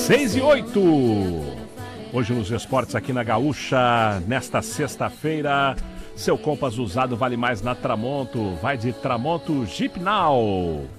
6:08. Hoje nos esportes aqui na Gaúcha, nesta sexta-feira, seu Compass usado vale mais na Tramonto. Vai de Tramonto Jeep Now.